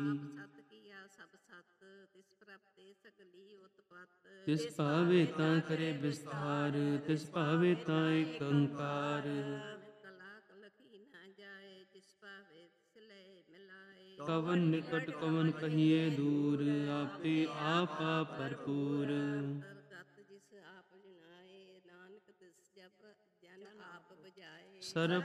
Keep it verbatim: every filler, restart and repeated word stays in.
ਆਪ ਸਤ ਕੀਆ ਸਭ ਸਤ, ਤਿਸ ਪ੍ਰਪਤੇ ਸਗਲੀ ਉਤਪਤ। ਤਿਸ ਭਾਵੇ ਤਾਂ ਕਰੇ ਵਿਸਥਾਰ, ਤਿਸ ਭਾਵੇ ਤਾਂ ਏਕ ਓੰਕਾਰ। ਕਲਾ ਕਲਖੀ ਨਾ ਜਾਏ, ਜਿਸ ਭਾਵੇ ਤਿਸ ਲੈ ਮਿਲਾਏ। ਕਵਨ ਨਿਕਟ ਕਵਨ ਕਹੀਏ ਦੂਰ, ਆਪੇ ਆਪਾ ਭਰਪੂਰ। ਗਤ ਜਿਸ ਆਪ ਜਨਾਏ, ਨਾਨਕ ਤਿਸ ਜਪ ਜਨ ਆਪ ਬੁਝਾਏ। ਸਰਬ